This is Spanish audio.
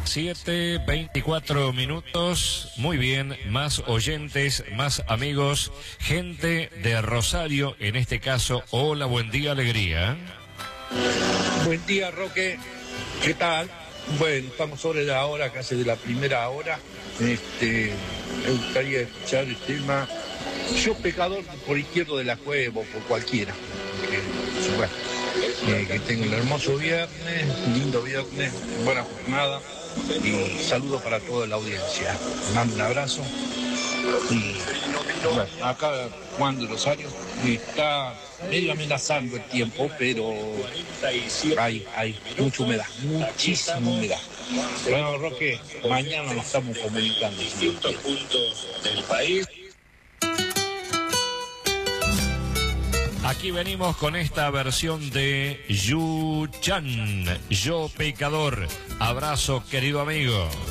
7:24 minutos. Muy bien, más oyentes, más amigos, gente de Rosario, en este caso. Hola, buen día, alegría. Buen día, Roque. ¿Qué tal? Bueno, estamos sobre la hora, casi de la primera hora. Me gustaría escuchar el tema Yo pecador por izquierdo de la cueva o por cualquiera. Que tenga un hermoso viernes, lindo viernes, buena jornada y saludos para toda la audiencia. Mando un abrazo. Y bueno, acá Juan de Rosario está medio amenazando el tiempo, pero hay mucha humedad, muchísima humedad. Bueno, Roque, mañana nos estamos comunicando. Distintos puntos del país. Aquí venimos con esta versión de Yu Chan, Yo Pecador. Abrazo, querido amigo.